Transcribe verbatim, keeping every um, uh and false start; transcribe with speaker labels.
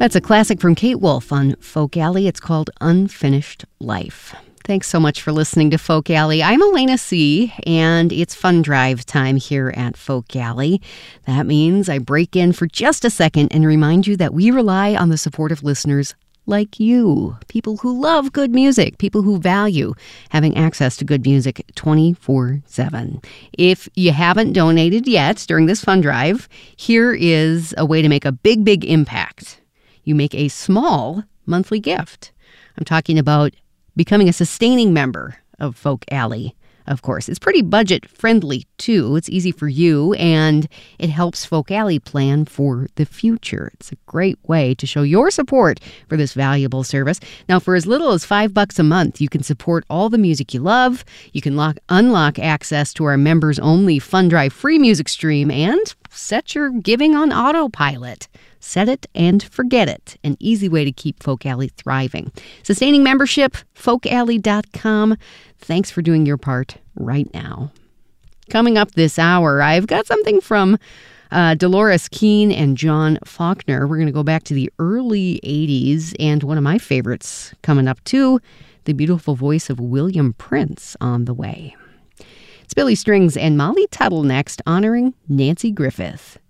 Speaker 1: That's a classic from Kate Wolf on Folk Alley. It's called Unfinished Life. Thanks so much for listening to Folk Alley. I'm Elena C., and it's fun drive time here at Folk Alley. That means I break in for just a second and remind you that we rely on the support of listeners like you, people who love good music, people who value having access to good music twenty-four seven. If you haven't donated yet during this fun drive, here is a way to make a big, big impact. You make a small monthly gift. I'm talking about becoming a sustaining member of Folk Alley, of course. It's pretty budget-friendly, too. It's easy for you, and it helps Folk Alley plan for the future. It's a great way to show your support for this valuable service. Now, for as little as five bucks a month, you can support all the music you love. You can lock, unlock access to our members-only Fun Drive free music stream, and set your giving on autopilot. Set it and forget it. An easy way to keep Folk Alley thriving. Sustaining membership, folk alley dot com. Thanks for doing your part right now. Coming up this hour, I've got something from uh, Dolores Keane and John Faulkner. We're going to go back to the early eighties, and one of my favorites coming up too, the beautiful voice of William Prince on the way. It's Billy Strings and Molly Tuttle next, honoring Nancy Griffith.